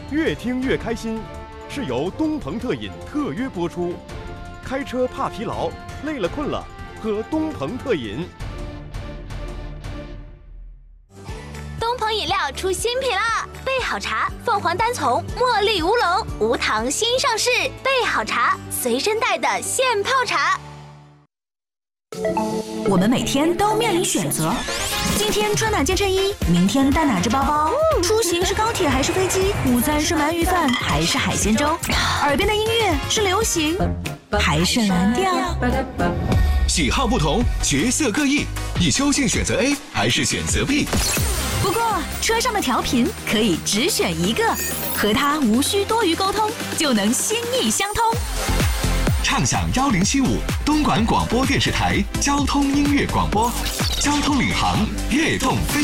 越听越开心，是由东鹏特饮特约播出。开车怕疲劳，累了困了，喝东鹏特饮。 东鹏饮料出新品啦！备好茶，凤凰单丛、茉莉乌龙、无糖新上市。备好茶，随身带的现泡茶。 我们每天都面临选择，今天穿哪件衬衣，明天带哪只包包，出行是高铁还是飞机，午餐是鳗鱼饭还是海鲜粥，耳边的音乐是流行还是蓝调。 喜好不同，角色各异，你究竟选择 A 还是选择 B？ 不过车上的调频可以只选一个，和它无需多余沟通，就能心意相通。 畅享1075东莞广播电视台交通音乐广播，交通领航，悦动飞